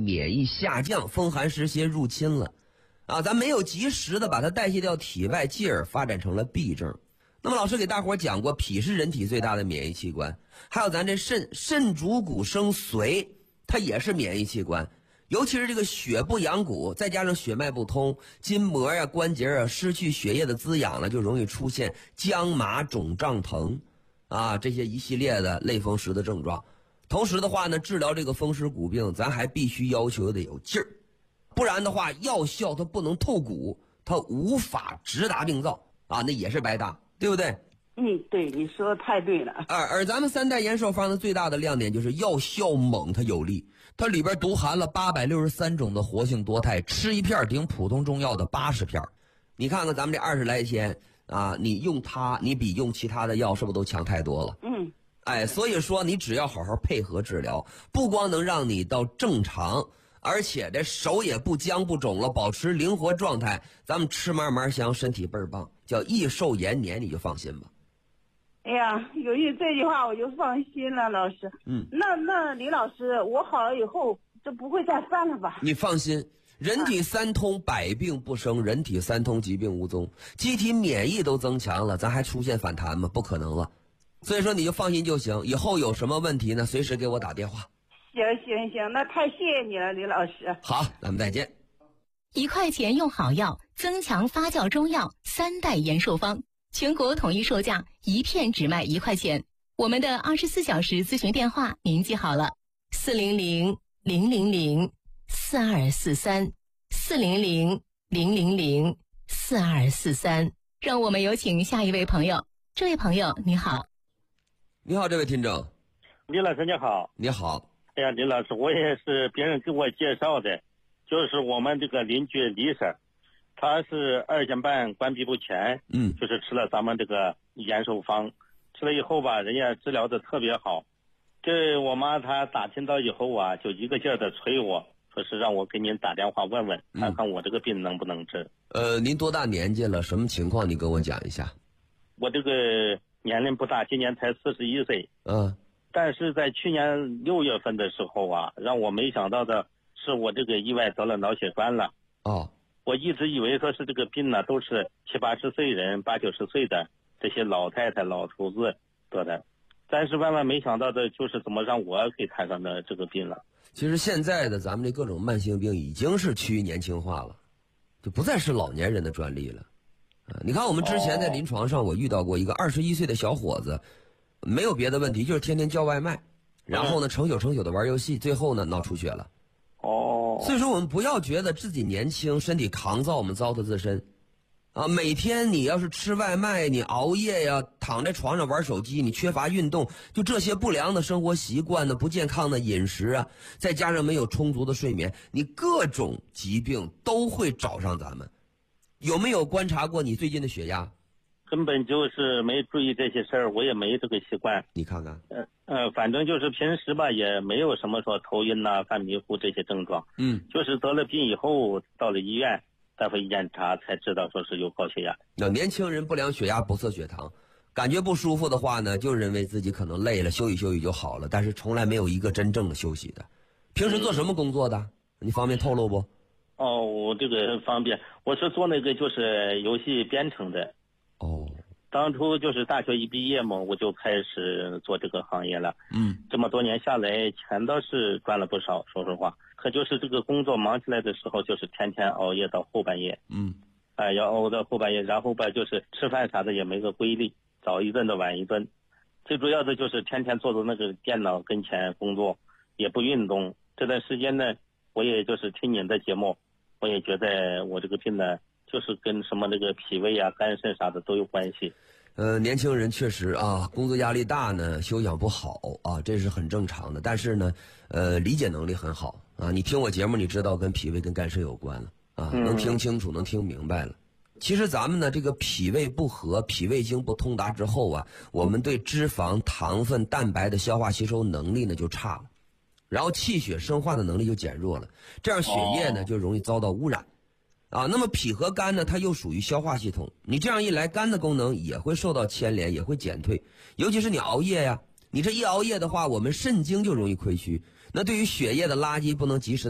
免疫下降，风寒湿邪入侵了啊，咱没有及时的把它代谢掉体外，继而发展成了痹症。那么老师给大伙讲过，脾是人体最大的免疫器官，还有咱这肾主骨生髓，它也是免疫器官。尤其是这个血不养骨，再加上血脉不通，筋膜呀、关节啊失去血液的滋养了，就容易出现僵麻肿胀疼啊这些一系列的类风湿的症状。同时的话呢，治疗这个风湿骨病，咱还必须要求得有劲儿，不然的话药效它不能透骨，它无法直达病灶啊，那也是白搭，对不对？ 对，你说的太对了。 而咱们3代延寿方的最大的亮点就是药效猛，它有力，它里边独含了863种的活性多肽，吃一片顶普通中药的80片。你看看咱们这20来钱啊，你用它，你比用其他的药是不是都强太多了？所以说你只要好好配合治疗，不光能让你到正常，而且这手也不僵不肿了，保持灵活状态，咱们吃嘛嘛香，身体倍儿棒，叫益寿延年，你就放心吧。 哎呀，有这句话我就放心了，老师。那李老师，我好了以后这不会再犯了吧？ 你放心，人体三通，百病不生；人体三通，疾病无踪。机体免疫都增强了，咱还出现反弹吗？不可能了。所以说你就放心就行，以后有什么问题呢，随时给我打电话。 行，那太谢谢你了，李老师。 好，咱们再见。 1块钱用好药，增强发酵中药3代延寿方，全国统一售价，1片只卖1块钱。我们的24小时咨询电话您记好了，400-000-4243，400-000-4243。让我们有请下一位朋友。这位朋友你好。 你好，这位听众。 李老师你好。 你好。 哎呀，李老师，我也是别人给我介绍的，就是我们这个邻居李婶，她是2斤半关闭不全，就是吃了咱们这个延寿方，吃了以后吧，人家治疗的特别好。这我妈她打听到以后啊，就一个劲儿的催我，说是让我给您打电话问问，看看我这个病能不能治。 您多大年纪了？什么情况？你跟我讲一下。 我这个年龄不大，今年才41岁。但是在去年6月份的时候啊，让我没想到的是我这个意外得了脑血栓了。我一直以为说是这个病呢都是70、80岁人、80、90岁的这些老太太老头子得的，但是万万没想到的就是怎么让我给摊上的这个病了。 其实现在的咱们这各种慢性病已经是趋于年轻化了，就不再是老年人的专利了。你看我们之前在临床上，我遇到过一个21岁的小伙子，没有别的问题，就是天天叫外卖，然后呢成宿的玩游戏，最后呢脑出血了。所以说我们不要觉得自己年轻，身体抗造，我们糟蹋自身啊！每天你要是吃外卖，你熬夜呀，躺在床上玩手机，你缺乏运动，就这些不良的生活习惯呢，不健康的饮食啊，再加上没有充足的睡眠，你各种疾病都会找上咱们。有没有观察过你最近的血压？ 根本就是没注意这些事儿，我也没这个习惯。 你看看， 反正就是平时吧，也没有什么说头晕呐、犯迷糊这些症状。就是得了病以后，到了医院，大夫一检查才知道说是有高血压。 年轻人不量血压不测血糖，感觉不舒服的话呢，就认为自己可能累了，休息休息就好了，但是从来没有一个真正的休息的。平时做什么工作的？你方便透露不？ 我这个方便，我是做那个就是游戏编程的。当初就是大学一毕业嘛，我就开始做这个行业了。这么多年下来，钱倒是赚了不少，说实话。可就是这个工作忙起来的时候，就是天天熬夜到后半夜。要熬到后半夜，然后吧，就是吃饭啥的也没个规律，早一顿的晚一顿。最主要的就是天天坐在那个电脑跟前工作，也不运动。这段时间呢，我也就是听您的节目，我也觉得我这个病呢，就是跟什么那个脾胃啊、肝肾啥的都有关系。 年轻人确实啊，工作压力大呢，休养不好啊，这是很正常的。但是呢，理解能力很好啊。你听我节目，你知道跟脾胃跟肝肾有关了啊，能听清楚，能听明白了。其实咱们呢，这个脾胃不和、脾胃经不通达之后啊，我们对脂肪、糖分、蛋白的消化吸收能力呢就差了，然后气血生化的能力就减弱了，这样血液呢就容易遭到污染。那么脾和肝呢，它又属于消化系统，你这样一来，肝的功能也会受到牵连，也会减退。尤其是你熬夜呀，你这一熬夜的话，我们肾经就容易亏虚，那对于血液的垃圾不能及时